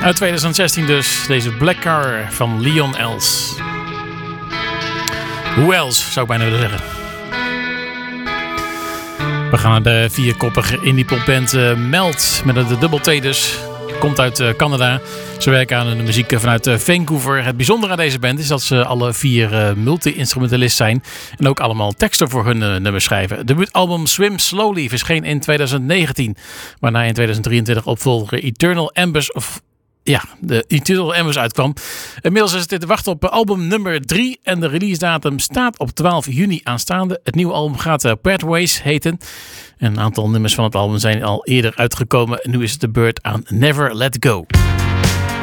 Uit 2016 dus, deze Black Car van Leon Els. Who else, zou ik bijna willen zeggen. We gaan naar de vierkoppige indie popband Melt, met een dubbel T dus. Komt uit Canada. Ze werken aan de muziek vanuit Vancouver. Het bijzondere aan deze band is dat ze alle vier multi-instrumentalist zijn. En ook allemaal teksten voor hun nummers schrijven. Het debuutalbum Swim Slowly verscheen in 2019. Waarna in 2023 opvolger Eternal Embers de Eternal Embers uitkwam. Inmiddels is het te wachten op album nummer 3. En de release datum staat op 12 juni aanstaande. Het nieuwe album gaat Pathways heten. En een aantal nummers van het album zijn al eerder uitgekomen. En nu is het de beurt aan Never Let Go.